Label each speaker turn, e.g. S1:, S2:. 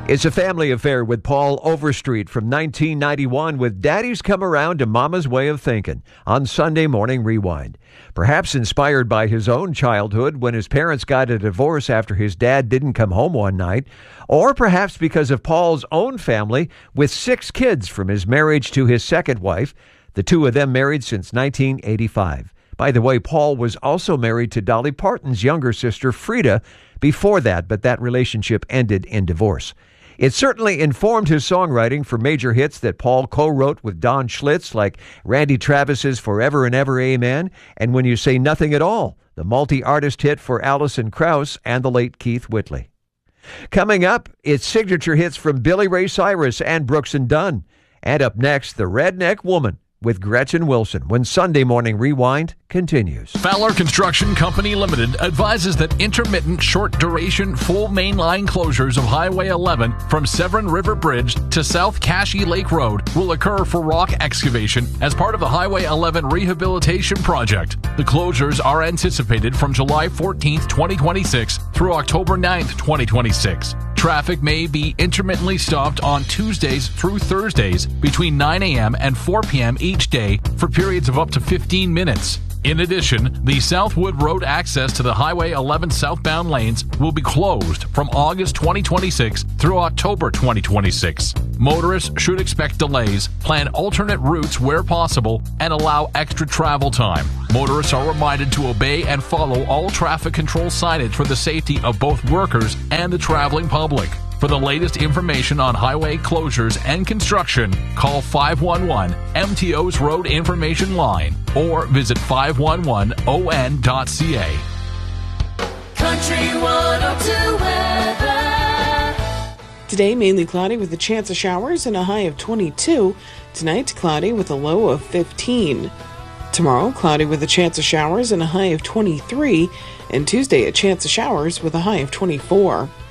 S1: It's a family affair with Paul Overstreet from 1991 with Daddy's Come Around to Mama's Way of Thinking on Sunday Morning Rewind. Perhaps inspired by his own childhood when his parents got a divorce after his dad didn't come home one night, or perhaps because of Paul's own family with 6 kids from his marriage to his second wife, the two of them married since 1985. By the way, Paul was also married to Dolly Parton's younger sister, Frida, before that, but that relationship ended in divorce. It certainly informed his songwriting for major hits that Paul co-wrote with Don Schlitz, like Randy Travis's Forever and Ever Amen, and When You Say Nothing at All, the multi-artist hit for Alison Krauss and the late Keith Whitley. Coming up, it's signature hits from Billy Ray Cyrus and Brooks and Dunn. And up next, The Redneck Woman with Gretchen Wilson when Sunday Morning Rewind continues.
S2: Fowler Construction Company Limited advises that intermittent short-duration full mainline closures of Highway 11 from Severn River Bridge to South Cashie Lake Road will occur for rock excavation as part of the Highway 11 rehabilitation project. The closures are anticipated from July 14th, 2026 through October 9th, 2026. Traffic may be intermittently stopped on Tuesdays through Thursdays between 9 a.m. and 4 p.m. each day for periods of up to 15 minutes. In addition, the Southwood Road access to the Highway 11 southbound lanes will be closed from August 2026 through October 2026. Motorists should expect delays, plan alternate routes where possible, and allow extra travel time. Motorists are reminded to obey and follow all traffic control signage for the safety of both workers and the traveling public. For the latest information on highway closures and construction, call 511 MTO's Road Information Line or visit 511on.ca.
S3: Country 102 weather.
S4: Today, mainly cloudy with a chance of showers and a high of 22. Tonight, cloudy with a low of 15. Tomorrow, cloudy with a chance of showers and a high of 23. And Tuesday, a chance of showers with a high of 24.